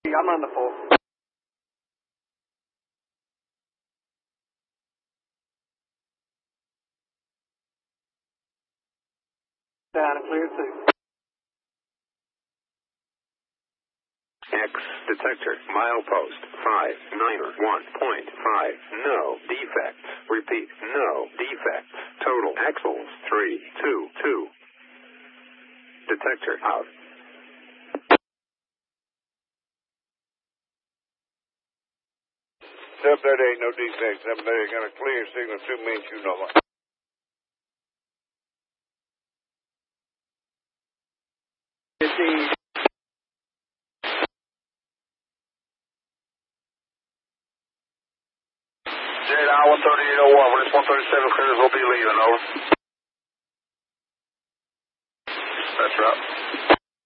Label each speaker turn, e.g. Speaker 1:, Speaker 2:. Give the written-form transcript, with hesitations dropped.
Speaker 1: I'm on the pole. Down and clear too.
Speaker 2: X detector, milepost 591.5, no defects. Repeat, no defects. Total axles 322. Detector out.
Speaker 3: 738, no defects. 738, got a clear signal 2 means you know what.
Speaker 4: Jet I 13801, when it's 137 clears, we'll be leaving, over. That's right.